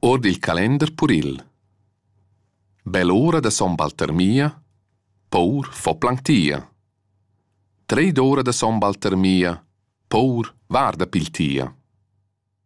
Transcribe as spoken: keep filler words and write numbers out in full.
Ord il calender puril. Bell'ora da Son Baltermia, paur fo planctia. Tre d'ora da Son Baltermia, paur varda piltia.